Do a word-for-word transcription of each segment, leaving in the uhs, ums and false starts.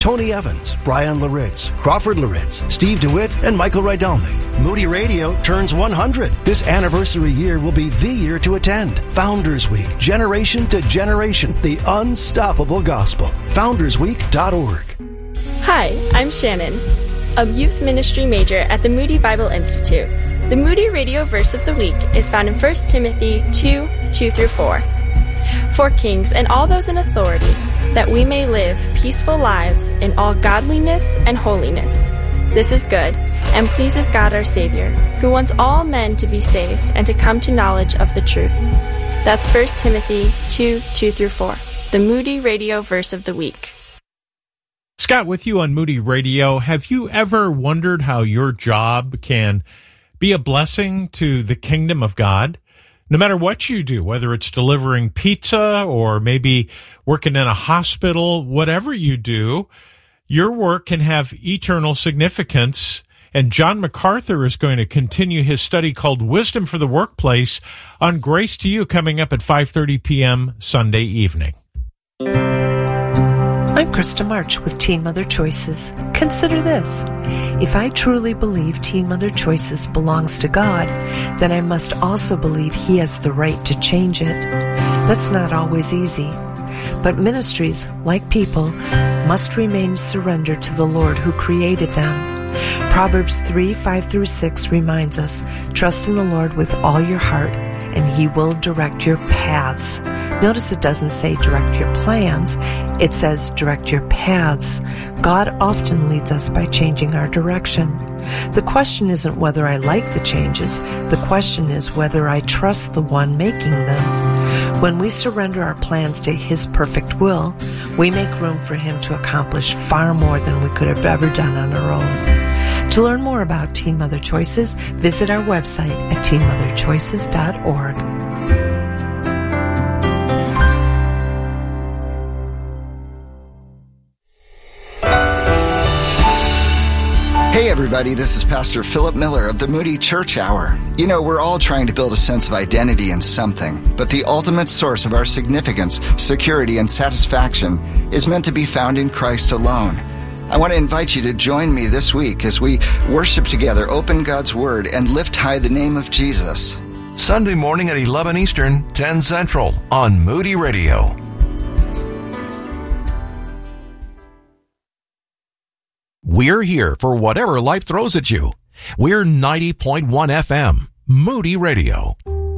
Tony Evans, Brian Laritz, Crawford Laritz, Steve DeWitt, and Michael Rydelnik. Moody Radio turns one hundred. This anniversary year will be the year to attend. Founders Week, generation to generation, the unstoppable gospel. founders week dot org. Hi, I'm Shannon, a youth ministry major at the Moody Bible Institute. The Moody Radio verse of the week is found in First Timothy two, two through four. For kings and all those in authority, that we may live peaceful lives in all godliness and holiness. This is good, and pleases God our Savior, who wants all men to be saved and to come to knowledge of the truth. That's First Timothy two, two through four, the Moody Radio verse of the week. Scott with you on Moody Radio. Have you ever wondered how your job can be a blessing to the kingdom of God? No matter what you do, whether it's delivering pizza or maybe working in a hospital, whatever you do, your work can have eternal significance. And John MacArthur is going to continue his study called Wisdom for the Workplace on Grace to You, coming up at five thirty p.m. Sunday evening. I'm Krista March with Teen Mother Choices. Consider this. If I truly believe Teen Mother Choices belongs to God, then I must also believe He has the right to change it. That's not always easy. But ministries, like people, must remain surrendered to the Lord who created them. Proverbs three, five through six reminds us, trust in the Lord with all your heart, and He will direct your paths. Notice it doesn't say direct your plans, it says direct your paths. God often leads us by changing our direction. The question isn't whether I like the changes, the question is whether I trust the one making them. When we surrender our plans to His perfect will, we make room for Him to accomplish far more than we could have ever done on our own. To learn more about Teen Mother Choices, visit our website at teen mother choices dot org. Hey everybody, this is Pastor Philip Miller of the Moody Church Hour. You know, we're all trying to build a sense of identity in something, but the ultimate source of our significance, security, and satisfaction is meant to be found in Christ alone. I want to invite you to join me this week as we worship together, open God's Word, and lift high the name of Jesus. Sunday morning at eleven Eastern, ten Central on Moody Radio. We're here for whatever life throws at you. We're ninety point one F M, Moody Radio.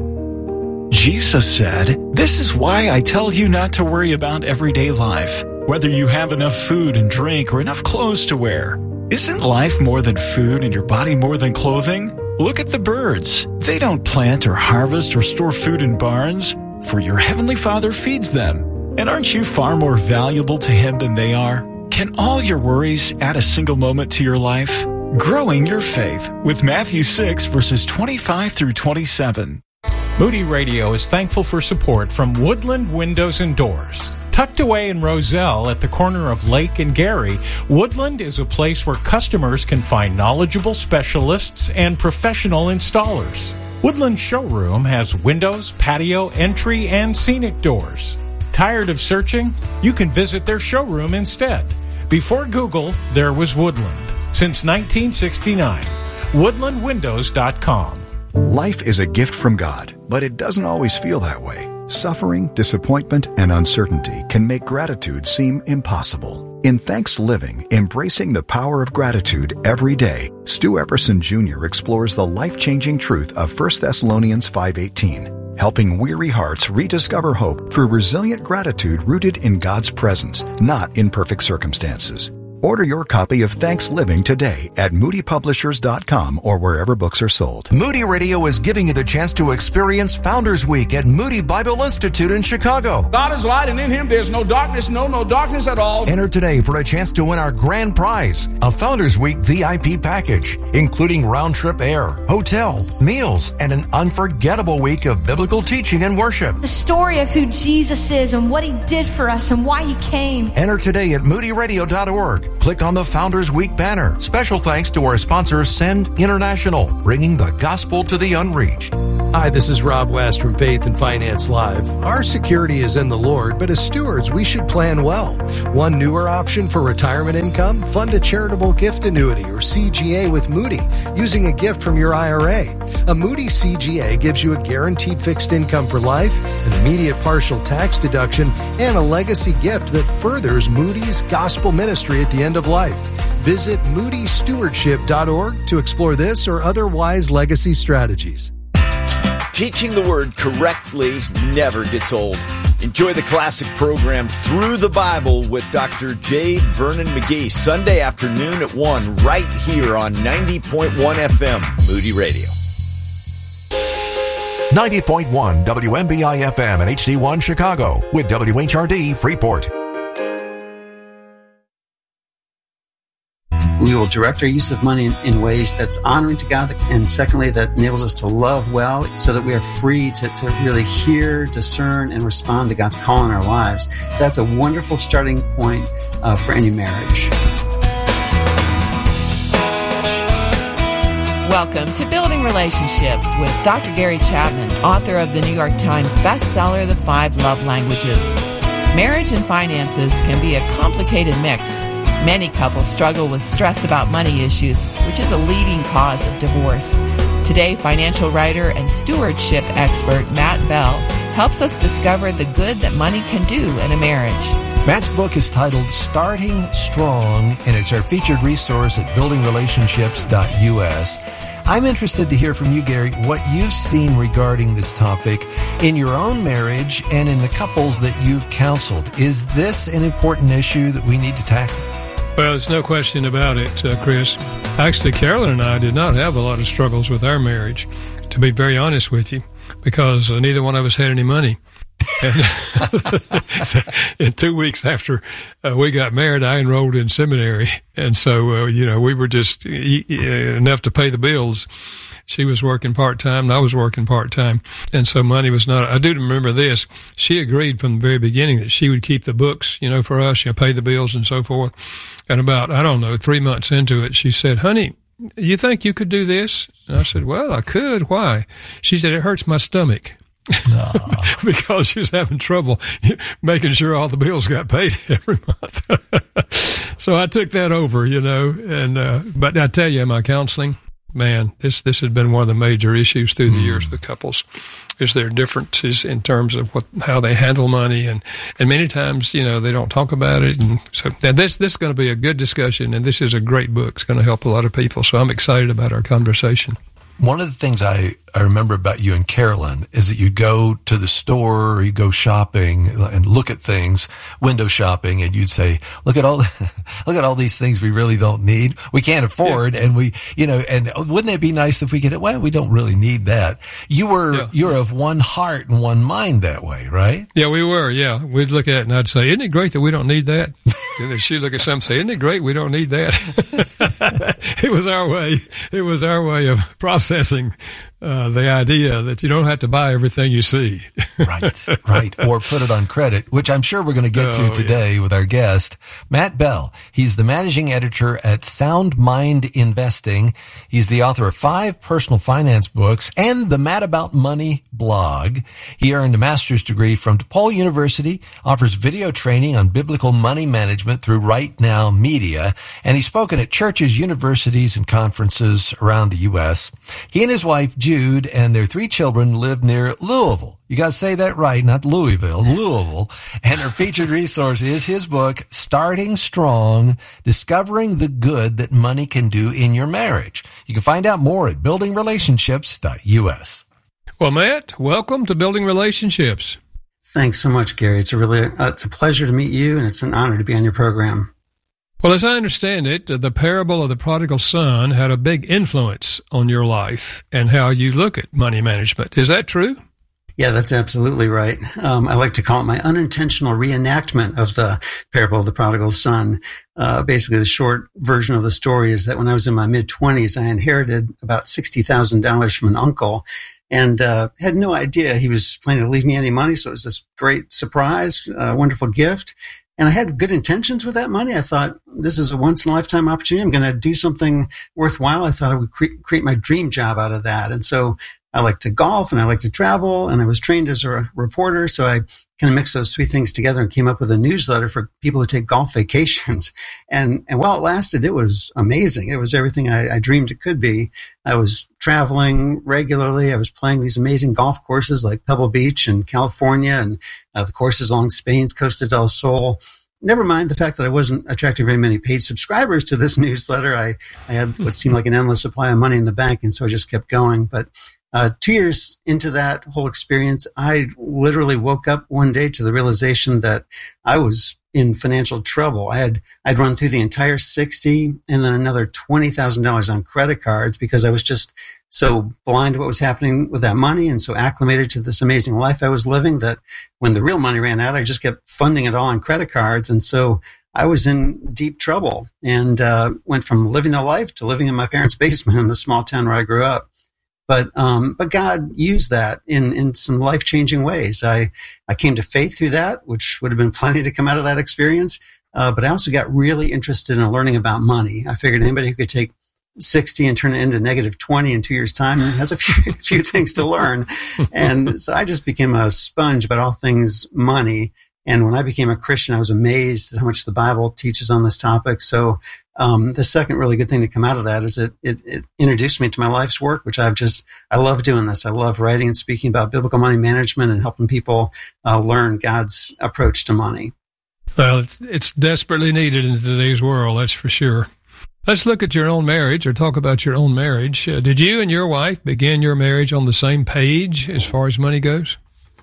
Jesus said, "This is why I tell you not to worry about everyday life, whether you have enough food and drink or enough clothes to wear. Isn't life more than food and your body more than clothing? Look at the birds. They don't plant or harvest or store food in barns, for your heavenly Father feeds them. And aren't you far more valuable to Him than they are? Can all your worries add a single moment to your life? Growing your faith with Matthew six, verses twenty-five through twenty-seven. Moody Radio is thankful for support from Woodland Windows and Doors. Tucked away in Roselle at the corner of Lake and Gary, Woodland is a place where customers can find knowledgeable specialists and professional installers. Woodland Showroom has windows, patio, entry, and scenic doors. Tired of searching? You can visit their showroom instead. Before Google, there was Woodland. Since nineteen sixty-nine. woodland windows dot com. Life is a gift from God, but it doesn't always feel that way. Suffering, disappointment, and uncertainty can make gratitude seem impossible. In Thanks Living, Embracing the Power of Gratitude Every Day, Stu Epperson Junior explores the life-changing truth of First Thessalonians five eighteen, helping weary hearts rediscover hope through resilient gratitude rooted in God's presence, not in perfect circumstances. Order your copy of Thanks Living today at moody publishers dot com or wherever books are sold. Moody Radio is giving you the chance to experience Founders Week at Moody Bible Institute in Chicago. God is light, and in Him there's no darkness, no, no darkness at all. Enter today for a chance to win our grand prize, a Founders Week V I P package, including round-trip air, hotel, meals, and an unforgettable week of biblical teaching and worship. The story of who Jesus is and what He did for us and why He came. Enter today at moody radio dot org. click on the Founders Week banner. Special thanks to our sponsor, Send International, bringing the gospel to the unreached. Hi, this is Rob West from Faith and Finance Live. Our security is in the Lord, but as stewards, we should plan well. One newer option for retirement income, fund a charitable gift annuity or C G A with Moody using a gift from your I R A. A Moody C G A gives you a guaranteed fixed income for life, an immediate partial tax deduction, and a legacy gift that furthers Moody's gospel ministry at the end of life. Visit moody stewardship dot org to explore this or other wise legacy strategies. Teaching the Word correctly never gets old. Enjoy the classic program Through the Bible with Doctor J. Vernon McGee, Sunday afternoon at one, right here on ninety point one F M, Moody Radio. ninety point one W M B I F M and H D one Chicago with W H R D Freeport. We will direct our use of money in, in ways that's honoring to God, and secondly, that enables us to love well so that we are free to, to really hear, discern, and respond to God's call in our lives. That's a wonderful starting point uh, for any marriage. Welcome to Building Relationships with Doctor Gary Chapman, author of the New York Times bestseller, The Five Love Languages. Marriage and finances can be a complicated mix. Many couples struggle with stress about money issues, which is a leading cause of divorce. Today, financial writer and stewardship expert Matt Bell helps us discover the good that money can do in a marriage. Matt's book is titled Starting Strong, and it's our featured resource at building relationships dot U S. I'm interested to hear from you, Gary, what you've seen regarding this topic in your own marriage and in the couples that you've counseled. Is this an important issue that we need to tackle? Well, there's no question about it, uh, Chris. Actually, Carolyn and I did not have a lot of struggles with our marriage, to be very honest with you, because uh, neither one of us had any money. And in two weeks after uh, we got married, I enrolled in seminary. And so, uh, you know, we were just e- e- enough to pay the bills. She was working part-time and I was working part-time. And so money was not, I do remember this. She agreed from the very beginning that she would keep the books, you know, for us, you know, pay the bills and so forth. And about, I don't know, three months into it, she said, honey, you think you could do this? And I said, well, I could. Why? She said, it hurts my stomach. Because she was having trouble making sure all the bills got paid every month. So I took that over, you know, and, uh, but I tell you, my counseling, man, this, this has been one of the major issues through the years with couples. Is there differences in terms of what, how they handle money, and, and many times, you know, they don't talk about it. And so now this, this is going to be a good discussion, and this is a great book. It's going to help a lot of people. So I'm excited about our conversation. One of the things I, I remember about you and Carolyn is that you'd go to the store or you go shopping and look at things, window shopping, and you'd say, look at all, look at all these things we really don't need. We can't afford. Yeah. And we, you know, and wouldn't it be nice if we could, well, we don't really need that. You were, yeah. you were of one heart and one mind that way, right? Yeah, we were. Yeah. We'd look at it and I'd say, isn't it great that we don't need that? And then she'd look at something and say, isn't it great we don't need that? It was our way. It was our way of processing uh, the idea that you don't have to buy everything you see. Right, right. Or put it on credit, which I'm sure we're going to get oh, to today yeah. with our guest, Matt Bell. He's the managing editor at Sound Mind Investing. He's the author of five personal finance books and the Mad About Money blog. He earned a master's degree from DePaul University, offers video training on biblical money management through Right Now Media, and he's spoken at churches, universities, and conferences around the U S. He and his wife, Jude, and their three children live near Louisville. You got to say that right, not Louisville, Louisville. And our featured resource is his book, Starting Strong, Discovering the Good That Money Can Do in Your Marriage. You can find out more at building relationships dot U S. Well, Matt, welcome to Building Relationships. Thanks so much, Gary. It's a really, uh, it's a pleasure to meet you, and it's an honor to be on your program. Well, as I understand it, the parable of the prodigal son had a big influence on your life and how you look at money management. Is that true? Yeah, that's absolutely right. Um, I like to call it my unintentional reenactment of the parable of the prodigal son. Uh, basically, the short version of the story is that when I was in my mid-twenties, I inherited about sixty thousand dollars from an uncle, and uh, had no idea he was planning to leave me any money. So it was this great surprise, uh, wonderful gift. And I had good intentions with that money. I thought, this is a once-in-a-lifetime opportunity. I'm going to do something worthwhile. I thought I would cre- create my dream job out of that. And so I like to golf and I like to travel, and I was trained as a reporter. So I kind of mixed those three things together and came up with a newsletter for people who take golf vacations. And, and while it lasted, it was amazing. It was everything I, I dreamed it could be. I was traveling regularly. I was playing these amazing golf courses like Pebble Beach in California, and uh, the courses along Spain's Costa del Sol. Never mind the fact that I wasn't attracting very many paid subscribers to this newsletter. I, I had what seemed like an endless supply of money in the bank, and so I just kept going. But Uh, two years into that whole experience, I literally woke up one day to the realization that I was in financial trouble. I had, I'd run through the entire sixty and then another twenty thousand dollars on credit cards because I was just so blind to what was happening with that money and so acclimated to this amazing life I was living that when the real money ran out, I just kept funding it all on credit cards. And so I was in deep trouble and uh, went from living the life to living in my parents' basement in the small town where I grew up. But um, but God used that in, in some life-changing ways. I, I came to faith through that, which would have been plenty to come out of that experience. Uh, but I also got really interested in learning about money. I figured anybody who could take sixty and turn it into negative twenty in two years' time has a few, few things to learn. And so I just became a sponge about all things money. And when I became a Christian, I was amazed at how much the Bible teaches on this topic. So um, the second really good thing to come out of that is it, it, it introduced me to my life's work, which I've just, I love doing this. I love writing and speaking about biblical money management and helping people uh, learn God's approach to money. Well, it's, it's desperately needed in today's world, that's for sure. Let's look at your own marriage or talk about your own marriage. Uh, did you and your wife begin your marriage on the same page as far as money goes?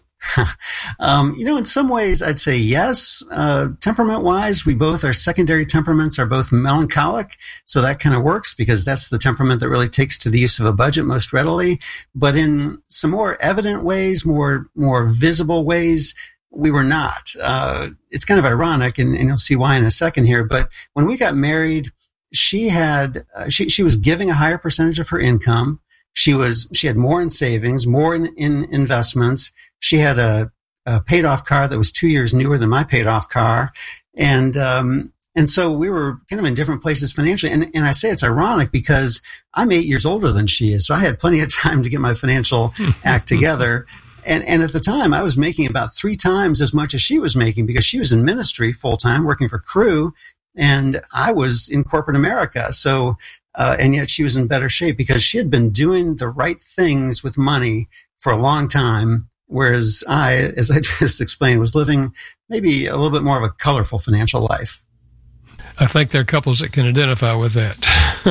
um, you know, in some ways, I'd say yes. Uh, temperament-wise, we both, our secondary temperaments are both melancholic. So that kind of works because that's the temperament that really takes to the use of a budget most readily. But in some more evident ways, more, more visible ways, we were not. Uh, it's kind of ironic, and, and you'll see why in a second here. But when we got married, she had, uh, she, she was giving a higher percentage of her income. She was, she had more in savings, more in, in investments. She had a, a paid off car that was two years newer than my paid off car. And, um, and so we were kind of in different places financially. And, and I say it's ironic because I'm eight years older than she is. So I had plenty of time to get my financial act together. And, and at the time I was making about three times as much as she was making because she was in ministry full time working for Crew. And I was in corporate America. So, uh, and yet she was in better shape because she had been doing the right things with money for a long time. Whereas I, as I just explained, was living maybe a little bit more of a colorful financial life. I think there are couples that can identify with that.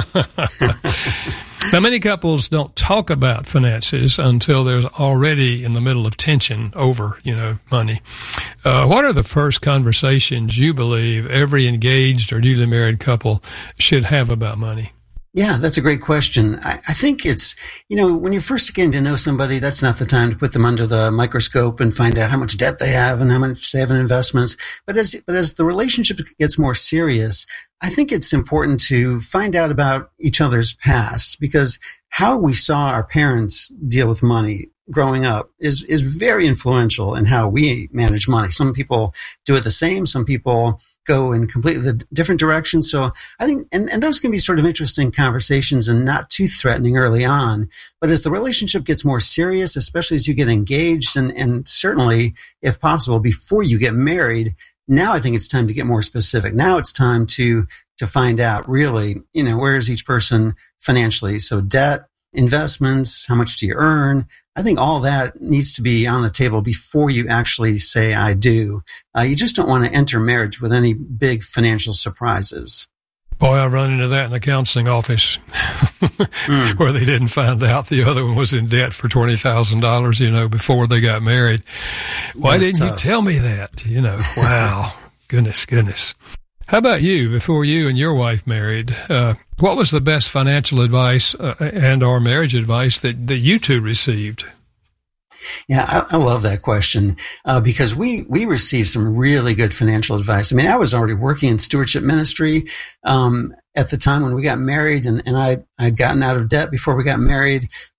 Now, many couples don't talk about finances until they're already in the middle of tension over, you know, money. Uh, what are the first conversations you believe every engaged or newly married couple should have about money? Yeah, that's a great question. I, I think it's, you know, when you're first getting to know somebody, that's not the time to put them under the microscope and find out how much debt they have and how much they have in investments. But as, but as the relationship gets more serious, I think it's important to find out about each other's past because how we saw our parents deal with money growing up is, is very influential in how we manage money. Some people do it the same. Some people go in completely different directions. So I think, and, and those can be sort of interesting conversations and not too threatening early on. But as the relationship gets more serious, especially as you get engaged and, and certainly, if possible, before you get married, now I think it's time to get more specific. Now it's time to, to find out really, you know, where is each person financially? So debt, investments, how much do you earn? I think all that needs to be on the table before you actually say, I do. Uh, you just don't want to enter marriage with any big financial surprises. Boy, I run into that in the counseling office mm. where they didn't find out the other one was in debt for twenty thousand dollars, you know, before they got married. Why That's didn't tough. you tell me that? You know, wow. goodness, goodness. How about you, before you and your wife married? Uh, what was the best financial advice uh, and or marriage advice that, that you two received? Yeah, I, I love that question uh, because we we received some really good financial advice. I mean, I was already working in stewardship ministry um, at the time when we got married, and, and I I'd gotten out of debt before we got married.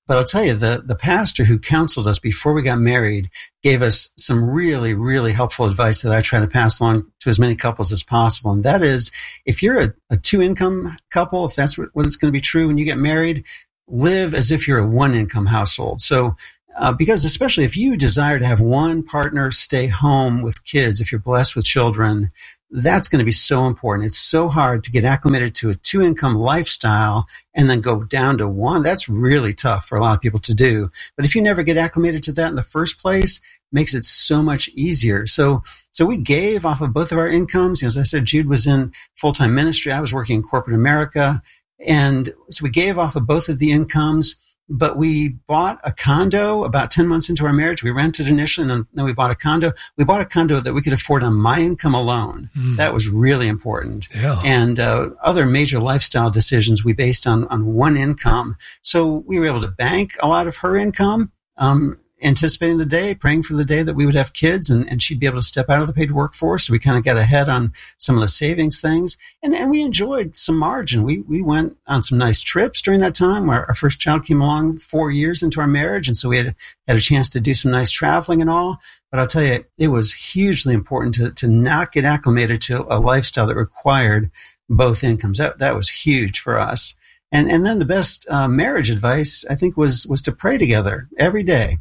But I'll tell you, the, the pastor who counseled us before we got married gave us some really, really helpful advice that I try to pass along to as many couples as possible. And that is, if you're a, a two-income couple, if that's what, what it's going to be true when you get married, live as if you're a one-income household. So, uh, because especially if you desire to have one partner stay home with kids, if you're blessed with children, that's going to be so important. It's so hard to get acclimated to a two-income lifestyle and then go down to one. That's really tough for a lot of people to do. But if you never get acclimated to that in the first place, it makes it so much easier. So, so we gave off of both of our incomes. You know, as I said, Jude was in full-time ministry. I was working in corporate America. And so we gave off of both of the incomes. But we bought a condo about ten months into our marriage. We rented initially, and then, then we bought a condo. We bought a condo that we could afford on my income alone. Mm. That was really important. Yeah. And uh, other major lifestyle decisions we based on, on one income. So we were able to bank a lot of her income, um, anticipating the day, praying for the day that we would have kids and, and she'd be able to step out of the paid workforce. So we kind of got ahead on some of the savings things. And, and we enjoyed some margin. We we went on some nice trips during that time. Our, our first child came along four years into our marriage. And so we had, had a chance to do some nice traveling and all. But I'll tell you, it was hugely important to, to not get acclimated to a lifestyle that required both incomes. That, that was huge for us. And, and then the best uh, marriage advice, I think, was, was to pray together every day.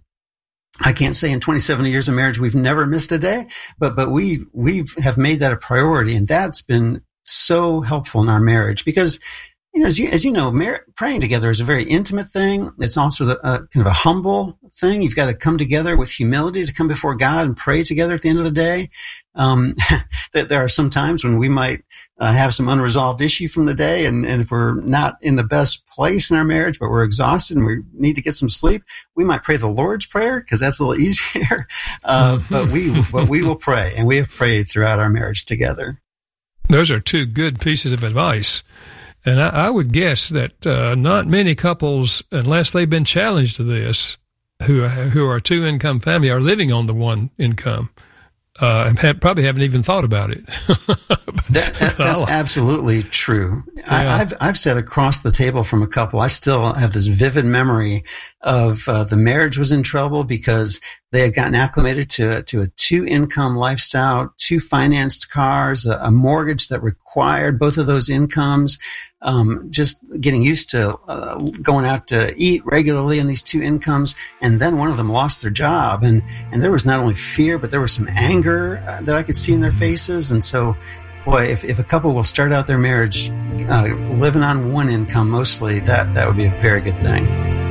I can't say in twenty-seven years of marriage we've never missed a day, but but we we have made that a priority, and that's been so helpful in our marriage because, you know, as you as you know, mar- praying together is a very intimate thing. It's also the, uh, kind of a humble thing. You've got to come together with humility to come before God and pray together at the end of the day. Um, that there are some times when we might uh, have some unresolved issue from the day, and, and if we're not in the best place in our marriage, but we're exhausted and we need to get some sleep, we might pray the Lord's Prayer because that's a little easier. Uh, but we but we will pray, and we have prayed throughout our marriage together. Those are two good pieces of advice. And I, I would guess that uh, not many couples, unless they've been challenged to this, who who are two-income family, are living on the one income. Uh, and have, probably haven't even thought about it. that, that, that's absolutely true. Yeah. I, I've I've sat across the table from a couple. I still have this vivid memory of uh, the marriage was in trouble because they had gotten acclimated to to a two income lifestyle, two financed cars, a, a mortgage that required both of those incomes. Um, just getting used to uh, going out to eat regularly in these two incomes, and then one of them lost their job, and and there was not only fear, but there was some anger uh, that I could see in their faces. And so, boy, if, if a couple will start out their marriage uh, living on one income mostly, that that would be a very good thing.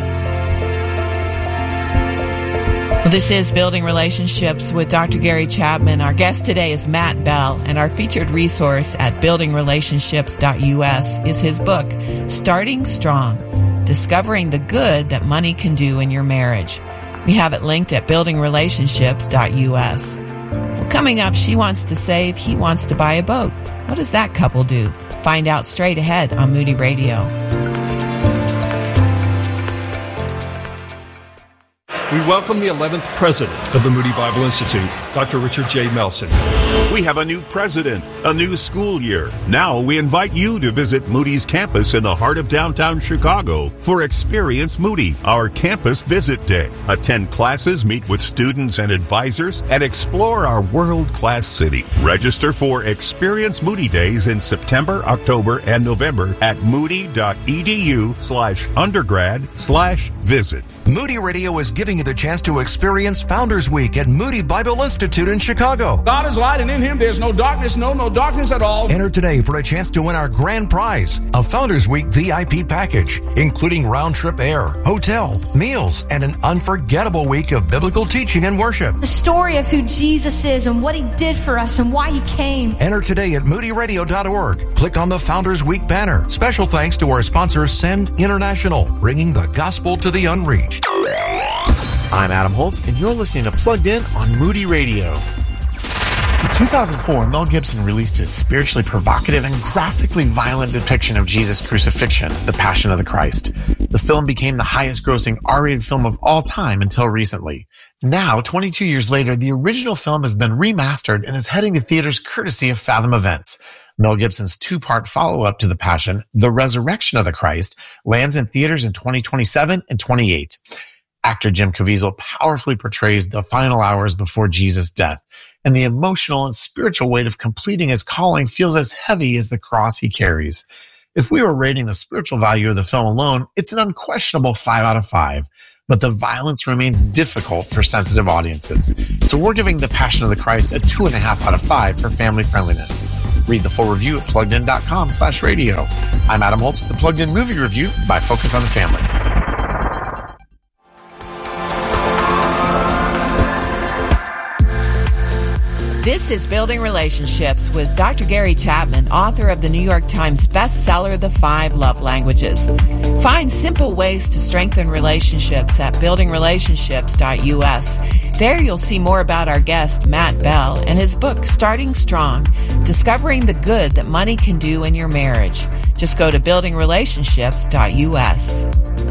Well, this is Building Relationships with Doctor Gary Chapman. Our guest today is Matt Bell, and our featured resource at building relationships dot u s is his book, Starting Strong, Discovering the Good That Money Can Do in Your Marriage. We have it linked at building relationships dot u s. Well, coming up, she wants to save, he wants to buy a boat. What does that couple do? Find out straight ahead on Moody Radio. We welcome the eleventh president of the Moody Bible Institute, Doctor Richard J. Melson. We have a new president, a new school year. Now we invite you to visit Moody's campus in the heart of downtown Chicago for Experience Moody, our campus visit day. Attend classes, meet with students and advisors, and explore our world-class city. Register for Experience Moody Days in September, October, and November at moody.edu slash undergrad slash visit. Moody Radio is giving you the chance to experience Founders Week at Moody Bible Institute in Chicago. God is light, and in him there's no darkness, no, no darkness at all. Enter today for a chance to win our grand prize, a Founders Week V I P package, including round-trip air, hotel, meals, and an unforgettable week of biblical teaching and worship. The story of who Jesus is and what he did for us and why he came. Enter today at moody radio dot org. Click on the Founders Week banner. Special thanks to our sponsor, Send International, bringing the gospel to the unreached. I'm Adam Holtz, and you're listening to Plugged In on Moody Radio. In two thousand four, Mel Gibson released his spiritually provocative and graphically violent depiction of Jesus' crucifixion, The Passion of the Christ. The film became the highest-grossing R-rated film of all time until recently. Now, twenty-two years later, the original film has been remastered and is heading to theaters courtesy of Fathom Events. Mel Gibson's two-part follow-up to The Passion, The Resurrection of the Christ, lands in theaters in twenty twenty-seven and twenty-eight. Actor Jim Caviezel powerfully portrays the final hours before Jesus' death, and the emotional and spiritual weight of completing his calling feels as heavy as the cross he carries. If we were rating the spiritual value of the film alone, it's an unquestionable five out of five, but the violence remains difficult for sensitive audiences. So we're giving The Passion of the Christ a two and a half out of five for family friendliness. Read the full review at pluggedin.com slash radio. I'm Adam Holtz with the Plugged In Movie Review by Focus on the Family. This is Building Relationships with Doctor Gary Chapman, author of the New York Times bestseller, The Five Love Languages. Find simple ways to strengthen relationships at building relationships dot U S. There you'll see more about our guest, Matt Bell, and his book, Starting Strong, Discovering the Good That Money Can Do in Your Marriage. Just go to building relationships dot U S.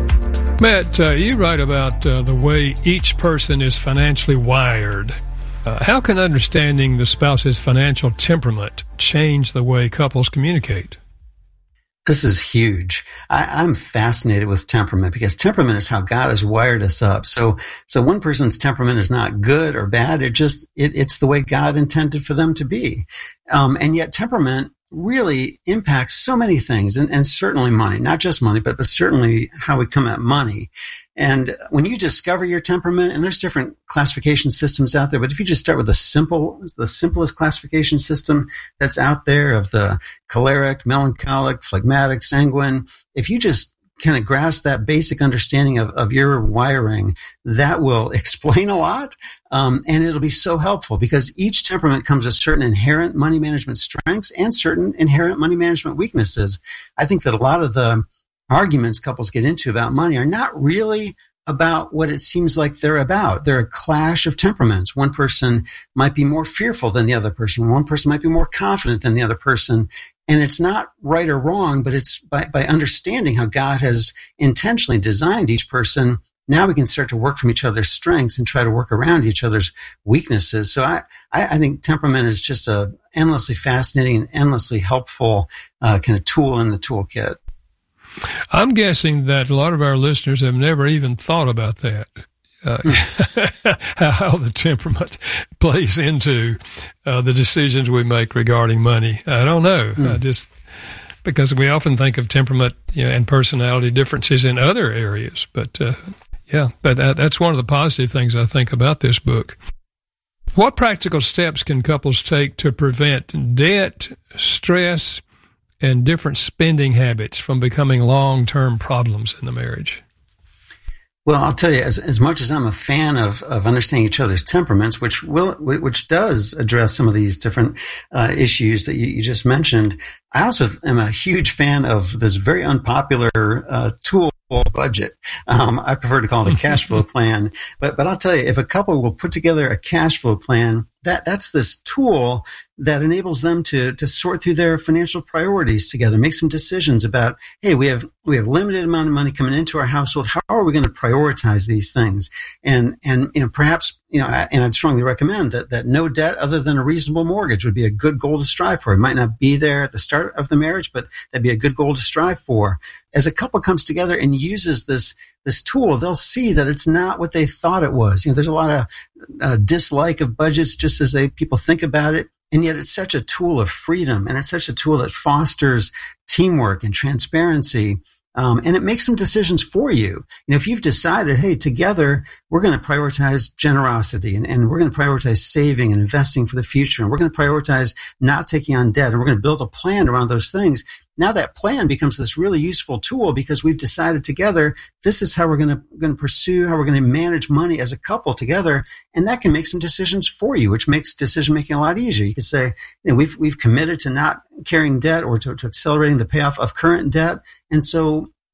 Matt, uh, you write about uh, the way each person is financially wired. Uh, how can understanding the spouse's financial temperament change the way couples communicate? This is huge. I, I'm fascinated with temperament because temperament is how God has wired us up. So, so one person's temperament is not good or bad. It just, it, it's the way God intended for them to be. Um, and yet temperament really impacts so many things, and, and certainly money, not just money, but, but certainly how we come at money. And when you discover your temperament, and there's different classification systems out there, but if you just start with the simple, the simplest classification system that's out there of the choleric, melancholic, phlegmatic, sanguine, if you just kind of grasp that basic understanding of, of your wiring, that will explain a lot. Um, and it'll be so helpful because each temperament comes with certain inherent money management strengths and certain inherent money management weaknesses. I think that a lot of the arguments couples get into about money are not really about what it seems like they're about. They're a clash of temperaments. One person might be more fearful than the other person. One person might be more confident than the other person. And it's not right or wrong, but it's by, by understanding how God has intentionally designed each person. Now we can start to work from each other's strengths and try to work around each other's weaknesses. So I, I, I think temperament is just a endlessly fascinating and endlessly helpful uh, kind of tool in the toolkit. I'm guessing that a lot of our listeners have never even thought about that, uh, how the temperament plays into uh, the decisions we make regarding money. I don't know. Mm. I just because we often think of temperament, you know, and personality differences in other areas. But uh, yeah, but that, that's one of the positive things I think about this book. What practical steps can couples take to prevent debt, stress, and different spending habits from becoming long-term problems in the marriage? Well, I'll tell you, as as much as I'm a fan of of understanding each other's temperaments, which will which does address some of these different uh, issues that you, you just mentioned, I also am a huge fan of this very unpopular uh, tool, budget. Um, I prefer to call it a cash flow plan, but but I'll tell you, if a couple will put together a cash flow plan, that that's this tool that enables them to to sort through their financial priorities together, make some decisions about, hey, we have we have limited amount of money coming into our household. How are we going to prioritize these things? And and you know, perhaps you know, and I'd strongly recommend that that no debt other than a reasonable mortgage would be a good goal to strive for. It might not be there at the start of the marriage, but that'd be a good goal to strive for. As a couple comes together and uses this this tool, they'll see that it's not what they thought it was. You know, there's a lot of uh, dislike of budgets just as they people think about it. And yet it's such a tool of freedom, and it's such a tool that fosters teamwork and transparency. Um, and it makes some decisions for you. You know, if you've decided, hey, together, we're going to prioritize generosity and, and we're going to prioritize saving and investing for the future. And we're going to prioritize not taking on debt. And we're going to build a plan around those things. Now that plan becomes this really useful tool because we've decided together, this is how we're going to, going to pursue, how we're going to manage money as a couple together. And that can make some decisions for you, which makes decision making a lot easier. You can say, you know, we've, we've committed to not carrying debt or to, to accelerating the payoff of current debt. And so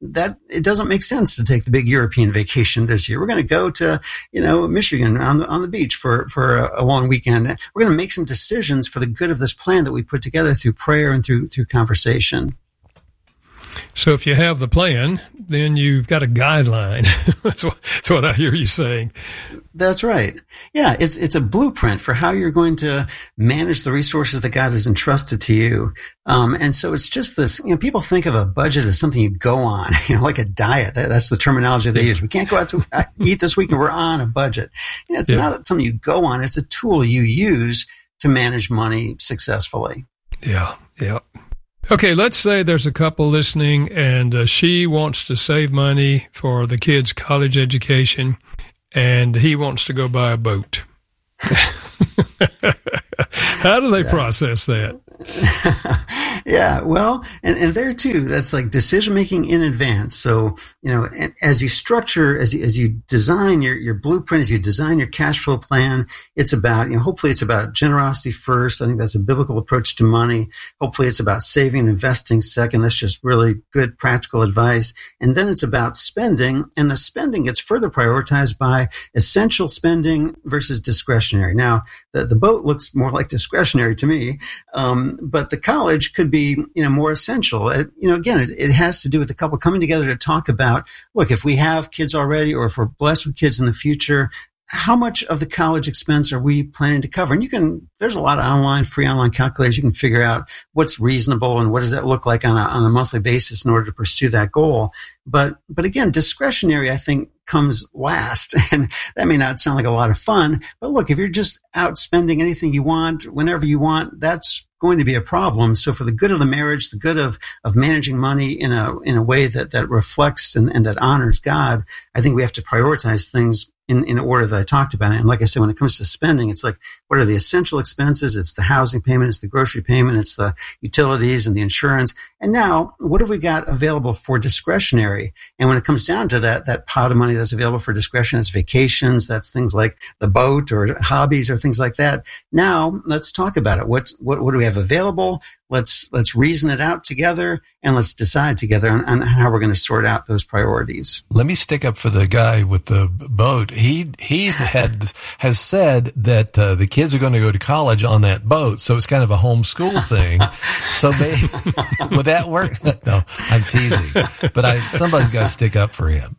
that it doesn't make sense to take the big European vacation this year. We're going to go to, you know, Michigan on the, on the beach for, for a, a long weekend. We're going to make some decisions for the good of this plan that we put together through prayer and through, through conversation. So if you have the plan, then you've got a guideline. That's what, that's what I hear you saying. That's right. Yeah, it's it's a blueprint for how you're going to manage the resources that God has entrusted to you. Um, and so it's just this, you know, people think of a budget as something you go on, you know, like a diet. That, that's the terminology they use. We can't go out to eat this week and we're on a budget. You know, it's yeah. not something you go on. It's a tool you use to manage money successfully. Yeah, yeah. Okay, let's say there's a couple listening and uh, she wants to save money for the kids' college education and he wants to go buy a boat. How do they yeah. process that? Yeah, well, and, and there too, that's like decision making in advance. So, you know, as you structure, as you, as you design your, your blueprint, as you design your cash flow plan, it's about, you know, hopefully it's about generosity first. I think that's a biblical approach to money. Hopefully it's about saving and investing second. That's just really good practical advice. And then it's about spending, and the spending gets further prioritized by essential spending versus discretionary. Now, the, the boat looks more like discretionary to me, um, but the college could be, you know, more essential. It, you know, again, it, it has to do with the couple coming together to talk about, look, if we have kids already or if we're blessed with kids in the future, how much of the college expense are we planning to cover? And you can, there's a lot of online, free online calculators. You can figure out what's reasonable and what does that look like on a, on a monthly basis in order to pursue that goal. But, but again, discretionary, I think, comes last. And that may not sound like a lot of fun, but look, if you're just out spending anything you want, whenever you want, that's going to be a problem. So for the good of the marriage, the good of, of managing money in a, in a way that, that reflects and, and that honors God, I think we have to prioritize things in, in order that I talked about it. And like I said, when it comes to spending, it's like, what are the essential expenses? It's the housing payment, it's the grocery payment, it's the utilities and the insurance. And now, what have we got available for discretionary? And when it comes down to that, that pot of money that's available for discretion, that's vacations, that's things like the boat or hobbies or things like that. Now, let's talk about it. What's, what, what do we have available? Let's, let's reason it out together and let's decide together on, on how we're going to sort out those priorities. Let me stick up for the guy with the boat. He, he's had, has said that uh, the kids are going to go to college on that boat. So it's kind of a homeschool thing. So they, would that work? No, I'm teasing, but I, somebody's got to stick up for him.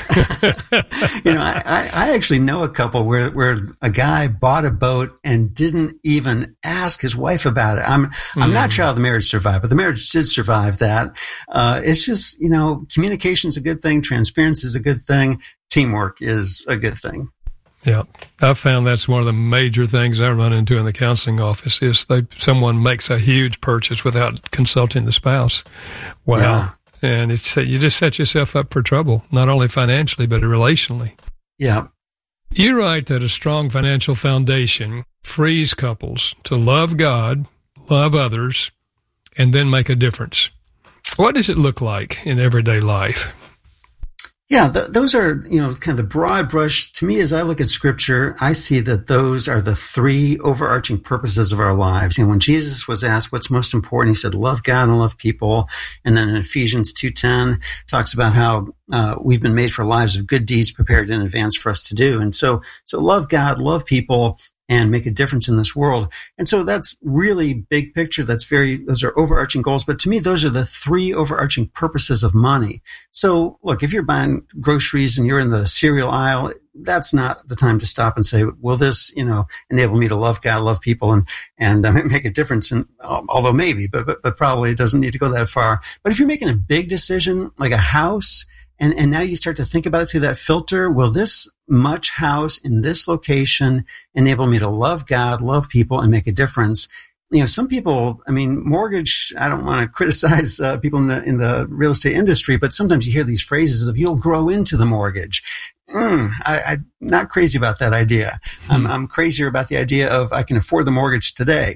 You know, I, I actually know a couple where, where a guy bought a boat and didn't even ask his wife about it. I'm, I'm mm. not sure how the marriage survived, but the marriage did survive that. Uh, it's just, you know, communication's a good thing. Transparency is a good thing. Teamwork is a good thing. Yeah. I've found that's one of the major things I run into in the counseling office is they, someone makes a huge purchase without consulting the spouse. Wow. Yeah. And it's, you just set yourself up for trouble, not only financially, but relationally. Yeah. You write that a strong financial foundation frees couples to love God, love others, and then make a difference. What does it look like in everyday life? Yeah, th- those are, you know, kind of the broad brush. To me, as I look at Scripture, I see that those are the three overarching purposes of our lives. And when Jesus was asked what's most important, he said, love God and love people. And then in Ephesians two ten, talks about how uh, we've been made for lives of good deeds prepared in advance for us to do. And so, so love God, love people, and make a difference in this world. And so that's really big picture. That's very, those are overarching goals. But to me, those are the three overarching purposes of money. So look, if you're buying groceries and you're in the cereal aisle, that's not the time to stop and say, will this, you know, enable me to love God, love people, and, and uh, make a difference? And although maybe, but, but, but probably it doesn't need to go that far. But if you're making a big decision, like a house, And, and now you start to think about it through that filter. Will this much house in this location enable me to love God, love people, and make a difference? You know, some people, I mean, mortgage, I don't want to criticize uh, people in the, in the real estate industry, but sometimes you hear these phrases of you'll grow into the mortgage. Mm, I, I'm not crazy about that idea. Mm-hmm. I'm, I'm crazier about the idea of I can afford the mortgage today.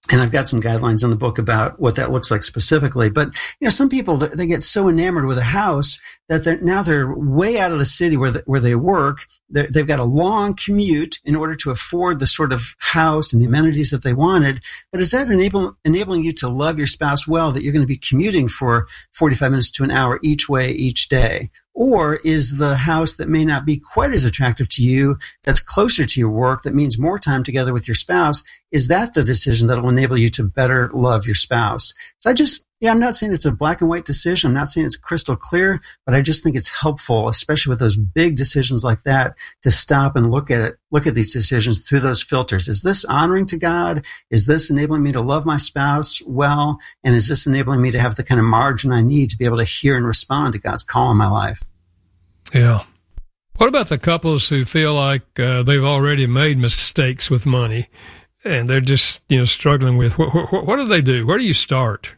And I've got some guidelines in the book about what that looks like specifically. But, you know, some people, they get so enamored with a house that they're, now they're way out of the city where, the, where they work. They're, they've got a long commute in order to afford the sort of house and the amenities that they wanted. But is that enable, enabling you to love your spouse well, that you're going to be commuting for forty-five minutes to an hour each way, each day? Or is the house that may not be quite as attractive to you, that's closer to your work, that means more time together with your spouse, is that the decision that will enable you to better love your spouse? So I just, yeah, I'm not saying it's a black and white decision. I'm not saying it's crystal clear, but I just think it's helpful, especially with those big decisions like that, to stop and look at it, look at these decisions through those filters. Is this honoring to God? Is this enabling me to love my spouse well? And is this enabling me to have the kind of margin I need to be able to hear and respond to God's call in my life? Yeah. What about the couples who feel like uh, they've already made mistakes with money and they're just, you know, struggling with what, what, what do they do? Where do you start?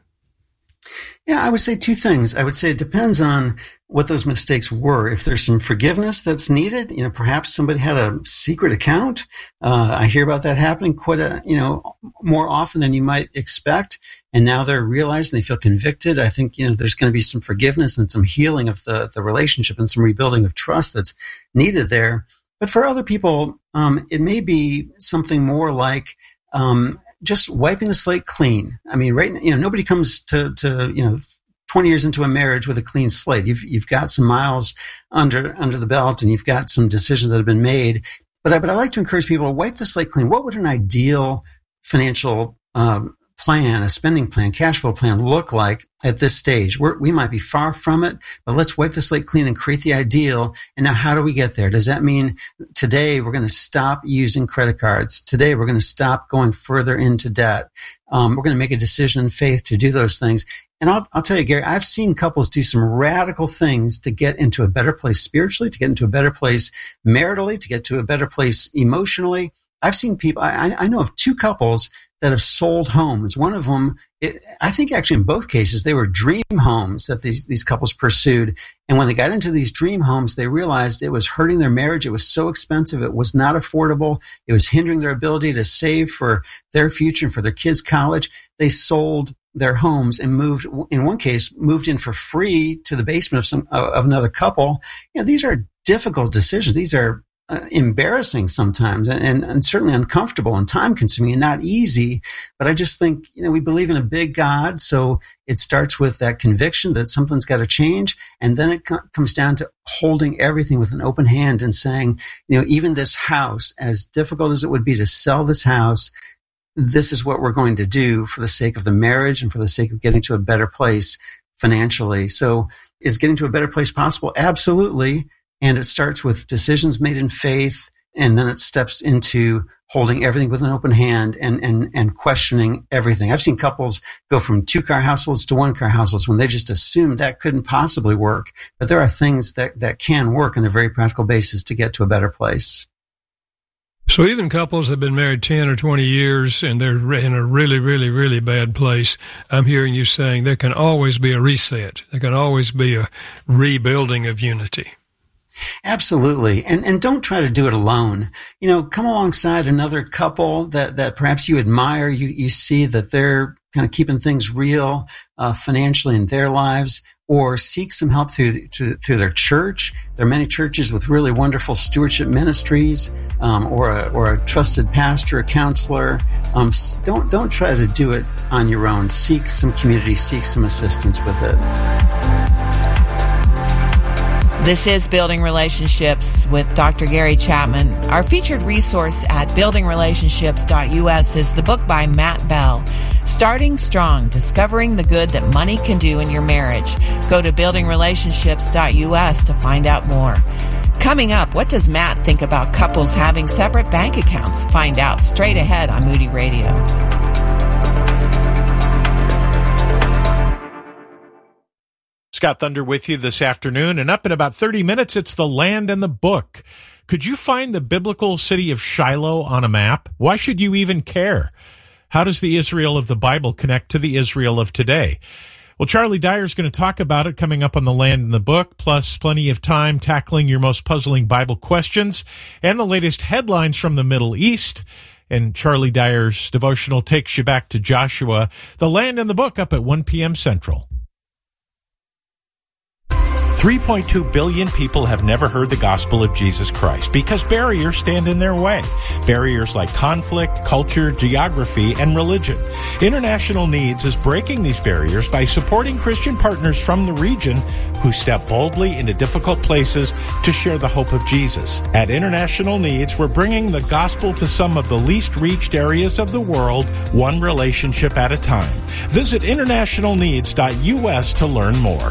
Yeah, I would say two things. I would say it depends on what those mistakes were. If there's some forgiveness that's needed, you know, perhaps somebody had a secret account. Uh, I hear about that happening quite a, you know, more often than you might expect. And now they're realizing they feel convicted. I think, you know, there's going to be some forgiveness and some healing of the, the relationship and some rebuilding of trust that's needed there. But for other people, um, it may be something more like, um, just wiping the slate clean. I mean, right, you know, nobody comes to, to, you know, twenty years into a marriage with a clean slate. You've, you've got some miles under, under the belt and you've got some decisions that have been made. But I, but I like to encourage people to wipe the slate clean. What would an ideal financial, um, plan, a spending plan, cash flow plan look like at this stage? We're, we might be far from it, but let's wipe the slate clean and create the ideal. And now how do we get there? Does that mean today we're going to stop using credit cards? Today we're going to stop going further into debt. Um, we're going to make a decision in faith to do those things. And I'll, I'll tell you, Gary, I've seen couples do some radical things to get into a better place spiritually, to get into a better place maritally, to get to a better place emotionally. I've seen people, I, I know of two couples that have sold homes. One of them, it, I think actually in both cases, they were dream homes that these, these couples pursued. And when they got into these dream homes, they realized it was hurting their marriage. It was so expensive. It was not affordable. It was hindering their ability to save for their future and for their kids' college. They sold their homes and moved, in one case, moved in for free to the basement of some, of another couple. You know, these are difficult decisions. These are Uh, embarrassing sometimes and, and certainly uncomfortable and time consuming and not easy. But I just think, you know, we believe in a big God. So it starts with that conviction that something's got to change. And then it co- comes down to holding everything with an open hand and saying, you know, even this house, as difficult as it would be to sell this house, this is what we're going to do for the sake of the marriage and for the sake of getting to a better place financially. So is getting to a better place possible? Absolutely. And it starts with decisions made in faith, and then it steps into holding everything with an open hand and, and, and questioning everything. I've seen couples go from two-car households to one-car households when they just assumed that couldn't possibly work. But there are things that, that can work on a very practical basis to get to a better place. So even couples that have been married ten or twenty years and they're in a really, really, really bad place, I'm hearing you saying there can always be a reset. There can always be a rebuilding of unity. Absolutely. And and don't try to do it alone. You know, come alongside another couple that, that perhaps you admire. You, you see that they're kind of keeping things real uh, financially in their lives, or seek some help through to, through their church. There are many churches with really wonderful stewardship ministries, um, or a, or a trusted pastor, a counselor. Um, don't don't try to do it on your own. Seek some community, seek some assistance with it. This is Building Relationships with Doctor Gary Chapman. Our featured resource at building relationships dot U S is the book by Matt Bell, Starting Strong, Discovering the Good That Money Can Do in Your Marriage. Go to building relationships dot U S to find out more. Coming up, what does Matt think about couples having separate bank accounts? Find out straight ahead on Moody Radio. Scott Thunder with you this afternoon, and up in about thirty minutes, it's the land and the book. Could you find the biblical city of Shiloh on a map? Why should you even care? How does the Israel of the Bible connect to the Israel of today? Well, Charlie Dyer's going to talk about it coming up on the land and the book, plus plenty of time tackling your most puzzling Bible questions and the latest headlines from the Middle East. And Charlie Dyer's devotional takes you back to Joshua, the land and the book, up at one p.m. Central. three point two billion people have never heard the gospel of Jesus Christ because barriers stand in their way. Barriers like conflict, culture, geography, and religion. International Needs is breaking these barriers by supporting Christian partners from the region who step boldly into difficult places to share the hope of Jesus. At International Needs, we're bringing the gospel to some of the least reached areas of the world, one relationship at a time. Visit international needs dot u s to learn more.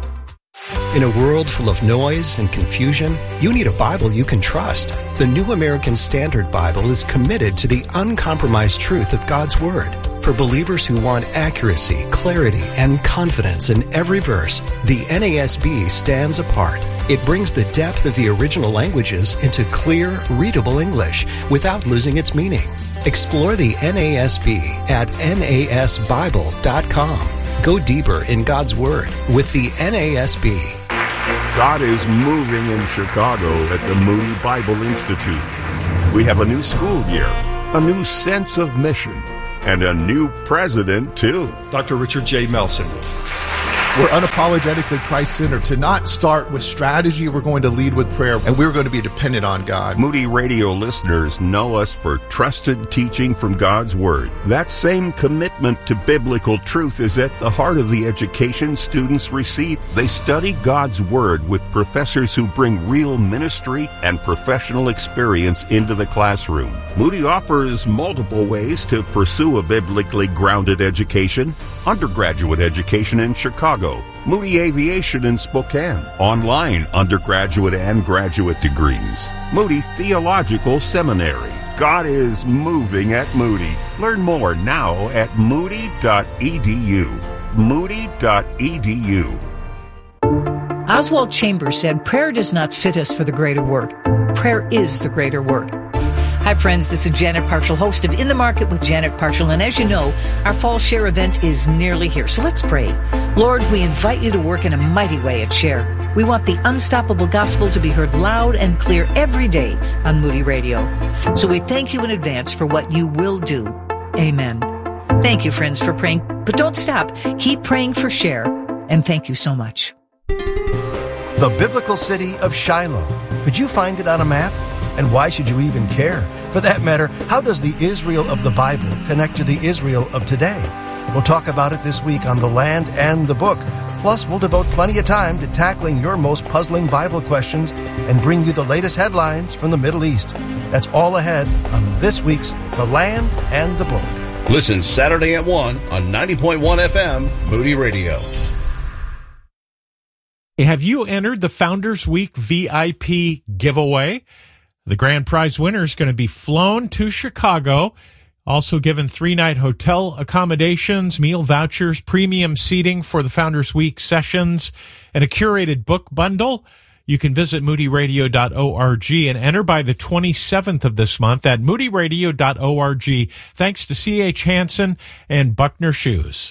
In a world full of noise and confusion, you need a Bible you can trust. The New American Standard Bible is committed to the uncompromised truth of God's Word. For believers who want accuracy, clarity, and confidence in every verse, the N A S B stands apart. It brings the depth of the original languages into clear, readable English without losing its meaning. Explore the N A S B at N A S Bible dot com. Go deeper in God's Word with the N A S B. God is moving in Chicago at the Moody Bible Institute. We have a new school year, a new sense of mission, and a new president, too. Doctor Richard J. Melson. We're unapologetically Christ-centered. To not start with strategy, we're going to lead with prayer, and we're going to be dependent on God. Moody Radio listeners know us for trusted teaching from God's Word. That same commitment to biblical truth is at the heart of the education students receive. They study God's Word with professors who bring real ministry and professional experience into the classroom. Moody offers multiple ways to pursue a biblically grounded education. Undergraduate education in Chicago, Moody Aviation in Spokane, online undergraduate and graduate degrees, Moody Theological Seminary. God is moving at Moody. Learn more now at moody dot e d u. moody dot e d u. Oswald Chambers said, "Prayer does not fit us for the greater work. Prayer is the greater work." Hi, friends. This is Janet Parshall, host of In the Market with Janet Parshall. And as you know, our Fall Share event is nearly here. So let's pray. Lord, we invite you to work in a mighty way at Share. We want the unstoppable gospel to be heard loud and clear every day on Moody Radio. So we thank you in advance for what you will do. Amen. Thank you, friends, for praying. But don't stop. Keep praying for Share. And thank you so much. The biblical city of Shiloh. Could you find it on a map? And why should you even care? For that matter, how does the Israel of the Bible connect to the Israel of today? We'll talk about it this week on The Land and the Book. Plus, we'll devote plenty of time to tackling your most puzzling Bible questions and bring you the latest headlines from the Middle East. That's all ahead on this week's The Land and the Book. Listen Saturday at one on ninety point one F M, Moody Radio. Have you entered the Founders Week V I P giveaway? The grand prize winner is going to be flown to Chicago, also given three-night hotel accommodations, meal vouchers, premium seating for the Founders Week sessions, and a curated book bundle. You can visit moody radio dot org and enter by the twenty-seventh of this month at moody radio dot org. Thanks to C H. Hansen and Buckner Shoes.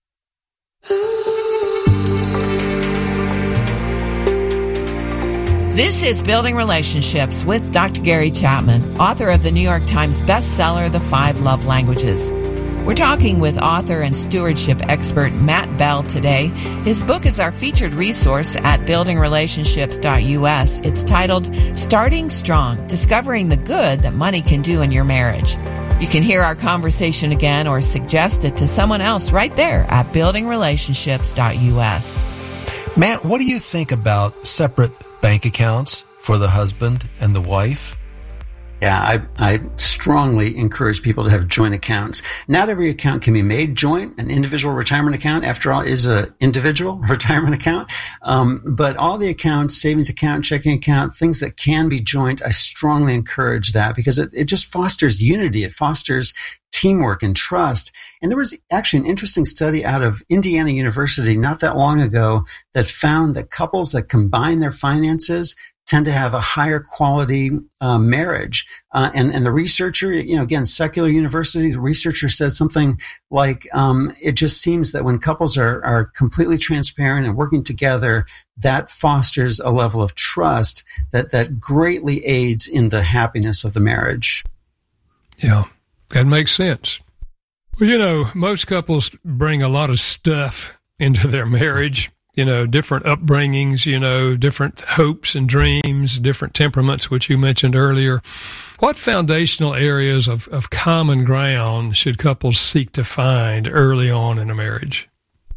This is Building Relationships with Doctor Gary Chapman, author of the New York Times bestseller, The Five Love Languages. We're talking with author and stewardship expert Matt Bell today. His book is our featured resource at building relationships dot u s. It's titled Starting Strong, Discovering the Good That Money Can Do in Your Marriage. You can hear our conversation again or suggest it to someone else right there at building relationships dot u s. Matt, what do you think about separate bank accounts for the husband and the wife? Yeah, I, I strongly encourage people to have joint accounts. Not every account can be made joint. An individual retirement account, after all, is an individual retirement account. Um, but all the accounts, savings account, checking account, things that can be joint, I strongly encourage that because it, it just fosters unity. It fosters teamwork and trust. And there was actually an interesting study out of Indiana University not that long ago that found that couples that combine their finances tend to have a higher quality uh, marriage. Uh, and, and the researcher, you know, again, secular university, the researcher said something like, um, it just seems that when couples are, are completely transparent and working together, that fosters a level of trust that, that greatly aids in the happiness of the marriage. Yeah. That makes sense. Well, you know, most couples bring a lot of stuff into their marriage, you know, different upbringings, you know, different hopes and dreams, different temperaments, which you mentioned earlier. What foundational areas of, of common ground should couples seek to find early on in a marriage?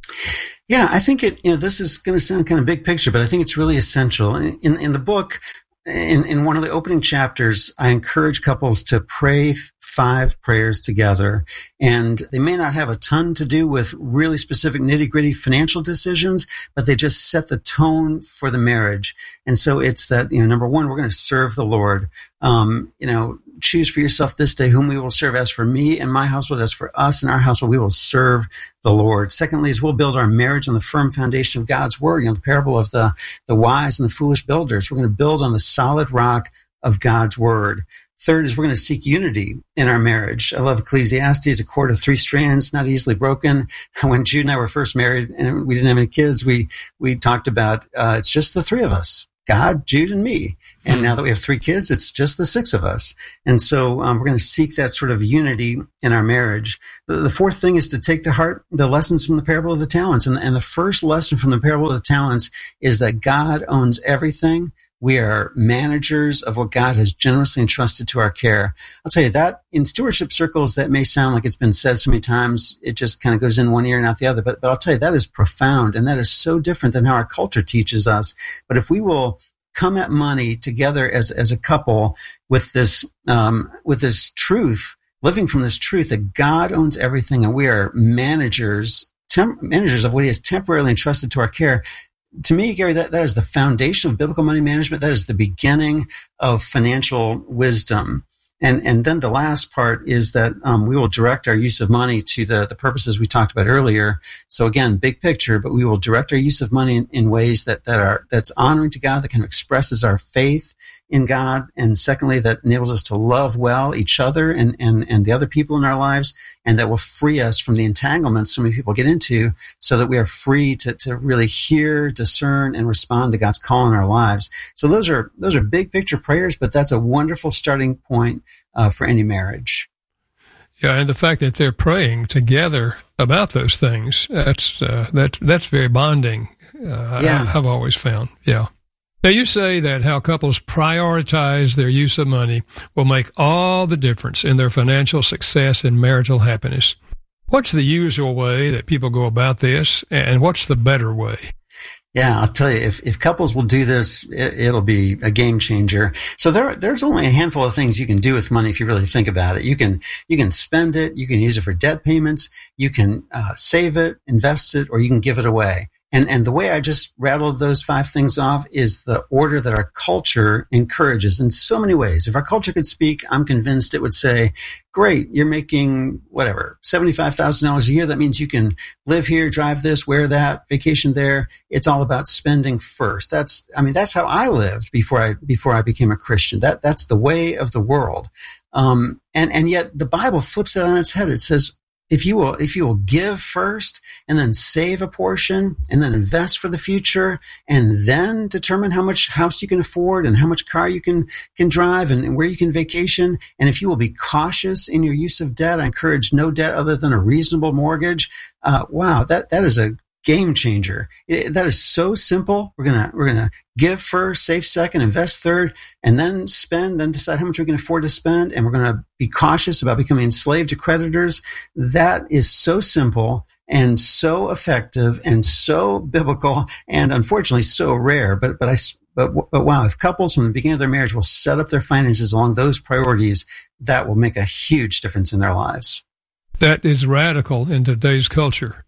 Yeah, I think it, you know, this is going to sound kind of big picture, but I think it's really essential. In, in the book, in, in one of the opening chapters, I encourage couples to pray five prayers together. And they may not have a ton to do with really specific nitty-gritty financial decisions, but they just set the tone for the marriage. And so it's that, you know, number one, we're going to serve the Lord. Um, you know, choose for yourself this day whom we will serve. As for me and my household, as for us and our household, we will serve the Lord. Secondly, is we'll build our marriage on the firm foundation of God's word. You know, the parable of the, the wise and the foolish builders. We're going to build on the solid rock of God's word. Third is we're going to seek unity in our marriage. I love Ecclesiastes, a cord of three strands, not easily broken. When Jude and I were first married and we didn't have any kids, we we talked about uh, it's just the three of us, God, Jude, and me. And now that we have three kids, it's just the six of us. And so um, we're going to seek that sort of unity in our marriage. The, the fourth thing is to take to heart the lessons from the parable of the talents. And, and the first lesson from the parable of the talents is that God owns everything. We are managers of what God has generously entrusted to our care. I'll tell you that in stewardship circles, that may sound like it's been said so many times. It just kind of goes in one ear and out the other. But, but I'll tell you, that is profound. And that is so different than how our culture teaches us. But if we will come at money together as, as a couple with this, um, with this truth, living from this truth that God owns everything and we are managers, temp- managers of what he has temporarily entrusted to our care. To me, Gary, that, that is the foundation of biblical money management. That is the beginning of financial wisdom. And and then the last part is that um, we will direct our use of money to the, the purposes we talked about earlier. So again, big picture, but we will direct our use of money in, in ways that, that are that's honoring to God, that kind of expresses our faith in God. And secondly, that enables us to love well each other and, and, and the other people in our lives, and that will free us from the entanglements so many people get into, so that we are free to, to really hear, discern, and respond to God's call in our lives. So those are those are big picture prayers, but that's a wonderful starting point uh, for any marriage. Yeah, and the fact that they're praying together about those things, that's uh, that, that's very bonding, uh, yeah. I, I've always found. Yeah. Now, you say that how couples prioritize their use of money will make all the difference in their financial success and marital happiness. What's the usual way that people go about this, and what's the better way? Yeah, I'll tell you, if, if couples will do this, it, it'll be a game changer. So there, there's only a handful of things you can do with money if you really think about it. You can, you can spend it, you can use it for debt payments, you can uh, save it, invest it, or you can give it away. And and the way I just rattled those five things off is the order that our culture encourages in so many ways. If our culture could speak, I'm convinced it would say, great, you're making whatever, seventy-five thousand dollars a year. That means you can live here, drive this, wear that, vacation there. It's all about spending first. That's, I mean, that's how I lived before I, before I became a Christian. That, that's the way of the world. Um, and, and yet the Bible flips it on its head. It says, If you will, if you will give first and then save a portion and then invest for the future and then determine how much house you can afford and how much car you can, can drive and, and where you can vacation. And if you will be cautious in your use of debt, I encourage no debt other than a reasonable mortgage. Uh, wow, that, that is a game changer. It, that is so simple. We're going to, we're going to give first, save second, invest third, and then spend, then decide how much we can afford to spend. And we're going to be cautious about becoming enslaved to creditors. That is so simple and so effective and so biblical and unfortunately so rare. But, but I, but, but wow, if couples from the beginning of their marriage will set up their finances along those priorities, that will make a huge difference in their lives. That is radical in today's culture.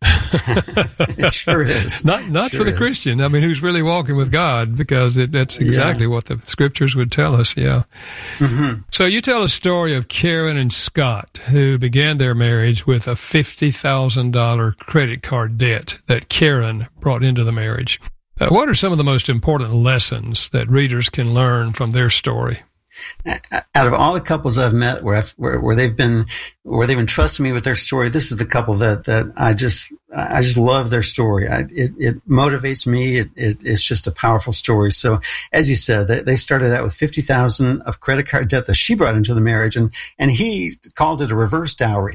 It sure is. Not not sure for the is. Christian. I mean, who's really walking with God, because it, that's exactly yeah. what the scriptures would tell us. Yeah. Mm-hmm. So you tell a story of Karen and Scott, who began their marriage with a fifty thousand dollars credit card debt that Karen brought into the marriage. Uh, what are some of the most important lessons that readers can learn from their story? Out of all the couples I've met where, I've, where where they've been where they've entrusted me with their story, this is the couple that that I just I just love their story. I, it, it motivates me. It, it, it's just a powerful story. So, as you said, they, they started out with fifty thousand dollars of credit card debt that she brought into the marriage, and and he called it a reverse dowry.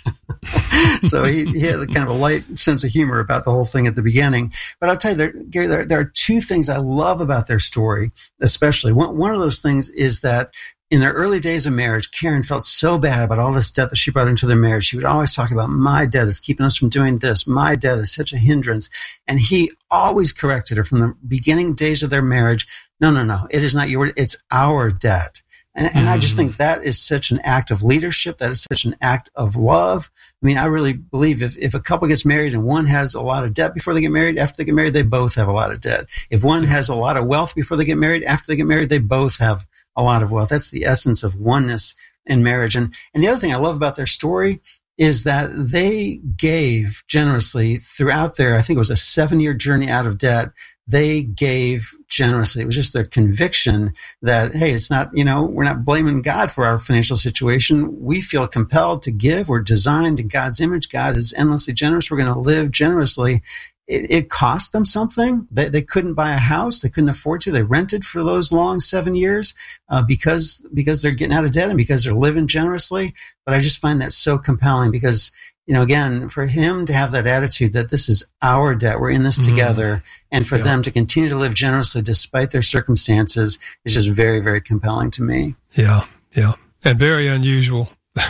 So he, he had kind of a light sense of humor about the whole thing at the beginning. But I'll tell you, there, Gary, there, there are two things I love about their story, especially. One, one of those things is that in their early days of marriage, Karen felt so bad about all this debt that she brought into their marriage. She would always talk about, my debt is keeping us from doing this. My debt is such a hindrance. And he always corrected her from the beginning days of their marriage. No, no, no. It is not your, it's our debt. And, and mm. I just think that is such an act of leadership. That is such an act of love. I mean, I really believe if, if a couple gets married and one has a lot of debt before they get married, after they get married, they both have a lot of debt. If one has a lot of wealth before they get married, after they get married, they both have a lot of wealth. That's the essence of oneness in marriage. And, and the other thing I love about their story is that they gave generously throughout their, I think it was a seven-year journey out of debt. They gave generously. It was just their conviction that, hey, it's not, you know, we're not blaming God for our financial situation. We feel compelled to give. We're designed in God's image. God is endlessly generous. We're going to live generously. It, it cost them something. They, they couldn't buy a house. They couldn't afford to. They rented for those long seven years uh, because because they're getting out of debt and because they're living generously. But I just find that so compelling because, you know, again, for him to have that attitude that this is our debt, we're in this mm-hmm. together, and for yeah. them to continue to live generously despite their circumstances is just very, very compelling to me. Yeah, yeah, and very unusual.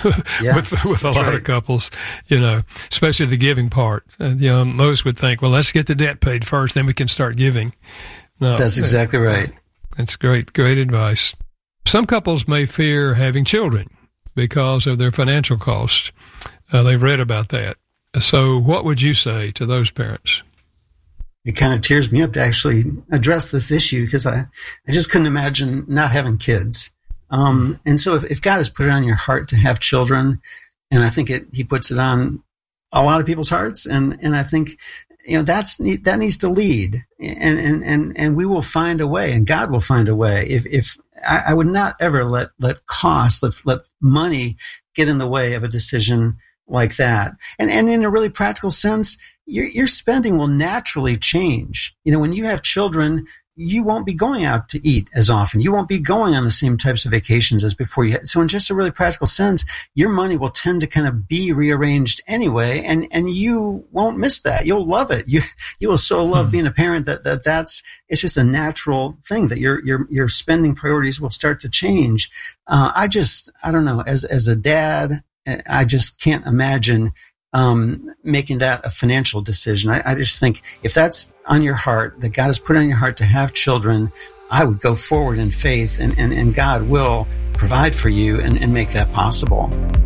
Yes, with with a lot right. of couples, you know, especially the giving part. Uh, you know, most would think, well, let's get the debt paid first, then we can start giving. No, that's exactly right. That's great, great advice. Some couples may fear having children because of their financial costs. Uh, they've read about that. So, what would you say to those parents? It kind of tears me up to actually address this issue because I, I just couldn't imagine not having kids. Um, and so if, if God has put it on your heart to have children, and I think it, he puts it on a lot of people's hearts, and, and I think, you know, that's, that needs to lead, and, and, and, and we will find a way, and God will find a way. If, if I, I would not ever let, let cost, let, let money get in the way of a decision like that. And, and in a really practical sense, your, your spending will naturally change. You know, when you have children, you won't be going out to eat as often. You won't be going on the same types of vacations as before you had. So in just a really practical sense, your money will tend to kind of be rearranged anyway, and, and you won't miss that. You'll love it. You, you will so love mm-hmm. being a parent that, that that's, it's just a natural thing that your, your, your spending priorities will start to change. Uh, I just, I don't know, as, as a dad, I just can't imagine Um, making that a financial decision. I, I just think if that's on your heart, that God has put on your heart to have children, I would go forward in faith, and, and, and God will provide for you and, and make that possible.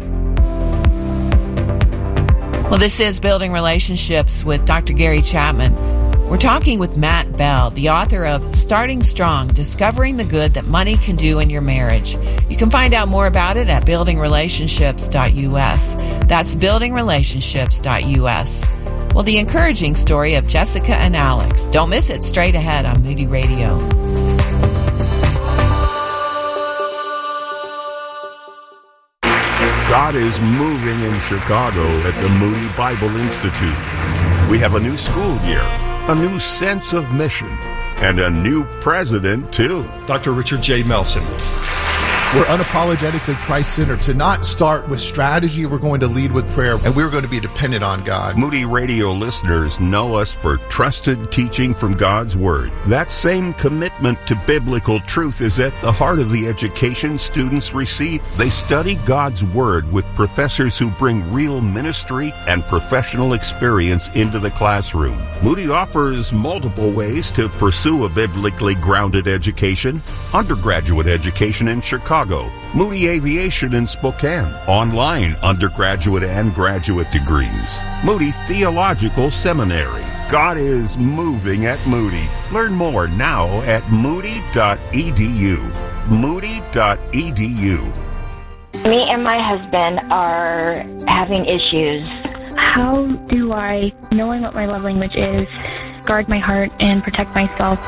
Well, this is Building Relationships with Doctor Gary Chapman. We're talking with Matt Bell, the author of Starting Strong, Discovering the Good That Money Can Do in Your Marriage. You can find out more about it at building relationships dot u s. That's building relationships dot u s. Well, the encouraging story of Jessica and Alex. Don't miss it straight ahead on Moody Radio. God is moving in Chicago at the Moody Bible Institute. We have a new school year, a new sense of mission, and a new president, too. Doctor Richard J. Melson. We're unapologetically Christ-centered. To not start with strategy, we're going to lead with prayer, and we're going to be dependent on God. Moody Radio listeners know us for trusted teaching from God's Word. That same commitment to biblical truth is at the heart of the education students receive. They study God's Word with professors who bring real ministry and professional experience into the classroom. Moody offers multiple ways to pursue a biblically grounded education. Undergraduate education in Chicago, Moody Aviation in Spokane, online undergraduate and graduate degrees, Moody Theological Seminary. God is moving at Moody. Learn more now at moody dot e d u. moody dot e d u. Me and my husband are having issues. How do I, knowing what my love language is, guard my heart and protect myself?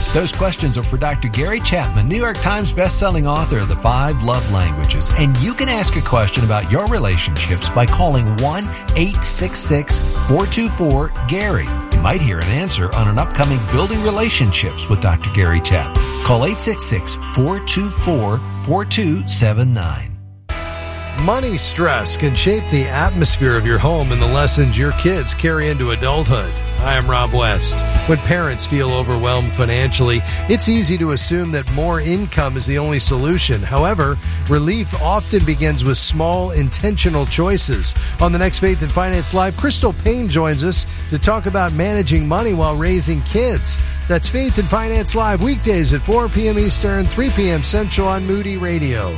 Those questions are for Doctor Gary Chapman, New York Times bestselling author of The Five Love Languages. And you can ask a question about your relationships by calling one eight six six, four two four, Gary. You might hear an answer on an upcoming Building Relationships with Doctor Gary Chapman. Call eight six six, four two four, four two seven nine. Money stress can shape the atmosphere of your home and the lessons your kids carry into adulthood. Hi, I'm Rob West. When parents feel overwhelmed financially, it's easy to assume that more income is the only solution. However, relief often begins with small, intentional choices. On the next Faith and Finance Live, Crystal Payne joins us to talk about managing money while raising kids. That's Faith and Finance Live, weekdays at four p.m. Eastern, three p.m. Central on Moody Radio.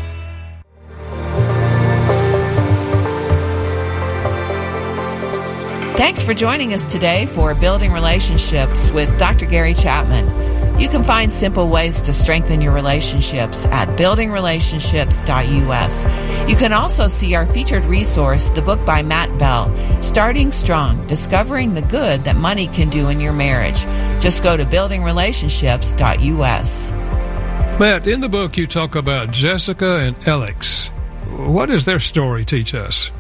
Thanks for joining us today for Building Relationships with Doctor Gary Chapman. You can find simple ways to strengthen your relationships at building relationships dot u s. You can also see our featured resource, the book by Matt Bell, Starting Strong, Discovering the Good That Money Can Do in Your Marriage. Just go to building relationships dot u s. Matt, in the book you talk about Jessica and Alex. What does their story teach us?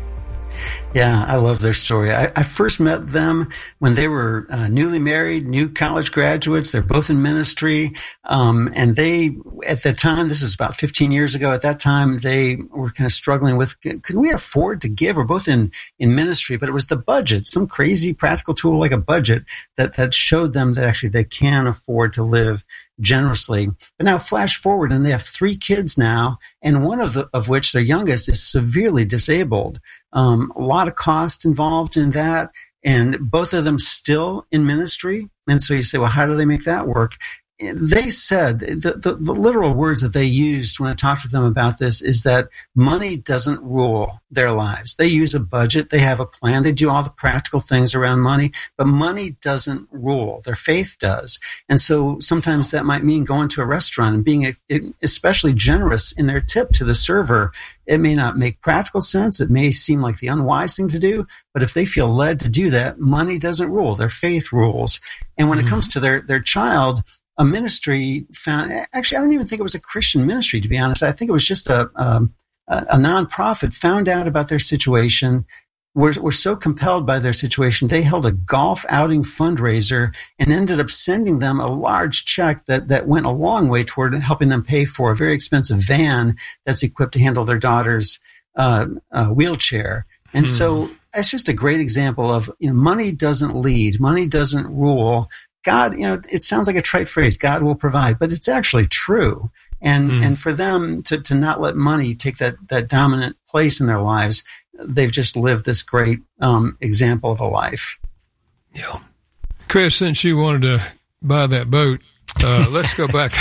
Yeah, I love their story. I, I first met them when they were uh, newly married, new college graduates. They're both in ministry. Um, and they, at the time, this is about fifteen years ago, at that time, they were kind of struggling with, could we afford to give? We're both in, in ministry, but it was the budget, some crazy practical tool like a budget that, that showed them that actually they can afford to live generously. But now flash forward and they have three kids now, and one of the, of which, their youngest, is severely disabled. Um, a lot of cost involved in that, and both of them still in ministry. And so you say, well, how do they make that work? They said, the, the, the literal words that they used when I talked to them about this is that money doesn't rule their lives. They use a budget. They have a plan. They do all the practical things around money, but money doesn't rule. Their faith does. And so sometimes that might mean going to a restaurant and being especially generous in their tip to the server. It may not make practical sense. It may seem like the unwise thing to do, but if they feel led to do that, money doesn't rule. Their faith rules. And when mm. it comes to their, their child, a ministry found, actually, I don't even think it was a Christian ministry, to be honest. I think it was just a, um, a, a nonprofit found out about their situation, were, were so compelled by their situation, they held a golf outing fundraiser and ended up sending them a large check that, that went a long way toward helping them pay for a very expensive van that's equipped to handle their daughter's uh, uh, wheelchair. And hmm. so that's just a great example of, you know, money doesn't lead, money doesn't rule. God, you know, it sounds like a trite phrase, God will provide, but it's actually true. And mm. and for them to, to not let money take that, that dominant place in their lives, they've just lived this great um, example of a life. Yeah. Chris, since you wanted to buy that boat, uh, let's go back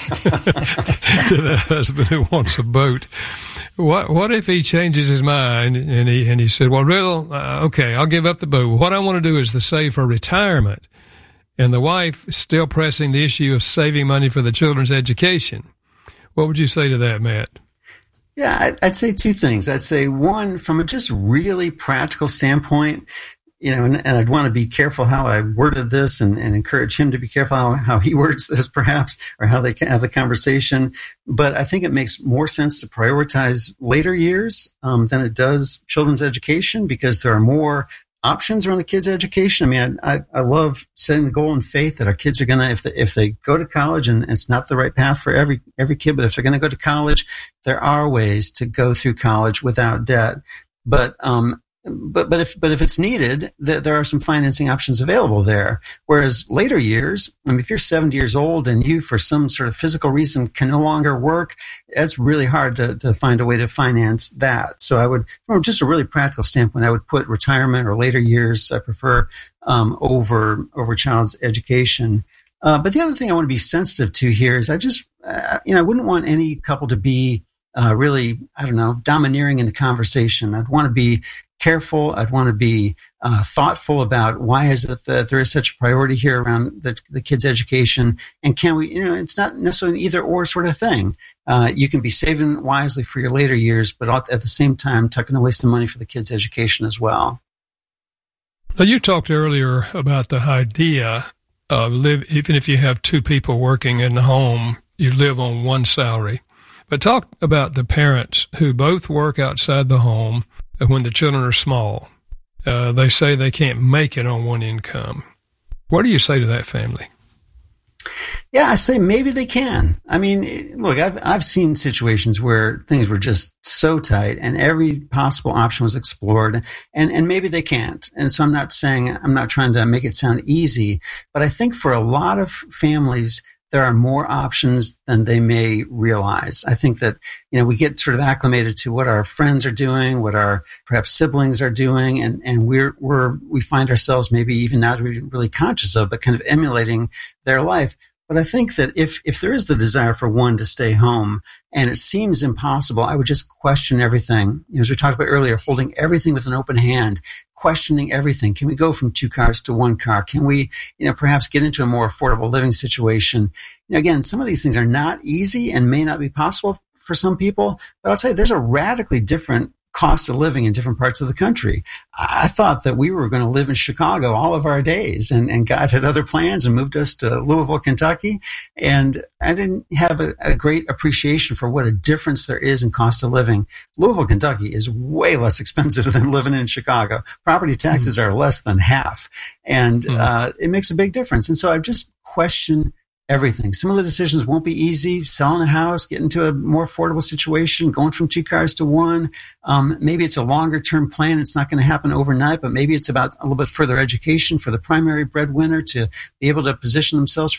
to the husband who wants a boat. What what if he changes his mind and he and he said, well, real, uh, okay, I'll give up the boat. What I want to do is to save for retirement. And the wife is still pressing the issue of saving money for the children's education. What would you say to that, Matt? Yeah, I'd say two things. I'd say one, from a just really practical standpoint, you know, and, and I'd want to be careful how I worded this and, and encourage him to be careful how, how he words this perhaps, or how they can have the conversation. But I think it makes more sense to prioritize later years um, than it does children's education, because there are more options around the kids' education. I mean, I, I, I love setting the goal in faith that our kids are going to, if they, if they go to college, and it's not the right path for every, every kid, but if they're going to go to college, there are ways to go through college without debt. But, um, But but if but if it's needed, th- there are some financing options available there. Whereas later years, I mean, if you're seventy years old and you, for some sort of physical reason, can no longer work, it's really hard to, to find a way to finance that. So I would, from just a really practical standpoint, I would put retirement or later years, I prefer, um, over over child's education. Uh, but the other thing I want to be sensitive to here is I just, uh, you know, I wouldn't want any couple to be uh, really, I don't know, domineering in the conversation. I'd want to be careful. I'd want to be uh, thoughtful about why is it that there is such a priority here around the, the kids' education, and can we, you know, it's not necessarily an either or sort of thing. Uh, you can be saving wisely for your later years, but at the same time, tucking away some money for the kids' education as well. Now, you talked earlier about the idea uh, live, even if you have two people working in the home, you live on one salary. But talk about the parents who both work outside the home when the children are small. Uh, they say they can't make it on one income. What do you say to that family? Yeah, I say maybe they can. I mean, look, I've I've seen situations where things were just so tight and every possible option was explored, and, and maybe they can't. And so I'm not saying, I'm not trying to make it sound easy, but I think for a lot of families, there are more options than they may realize. I think that, you know, we get sort of acclimated to what our friends are doing, what our perhaps siblings are doing, and, and we're, we're, we find ourselves maybe even not really conscious of, but kind of emulating their life. But I think that if, if there is the desire for one to stay home and it seems impossible, I would just question everything. You know, as we talked about earlier, holding everything with an open hand, questioning everything. Can we go from two cars to one car? Can we, you know, perhaps get into a more affordable living situation? You know, again, some of these things are not easy and may not be possible for some people, but I'll tell you, there's a radically different cost of living in different parts of the country. I thought that we were going to live in Chicago all of our days, and, and God had other plans and moved us to Louisville, Kentucky. And I didn't have a, a great appreciation for what a difference there is in cost of living. Louisville, Kentucky is way less expensive than living in Chicago. Property taxes mm-hmm. are less than half, and mm-hmm. uh, it makes a big difference. And so I've just questioned everything. Some of the decisions won't be easy. Selling a house, getting to a more affordable situation, going from two cars to one. Um, maybe it's a longer term plan. It's not going to happen overnight, but maybe it's about a little bit further education for the primary breadwinner to be able to position themselves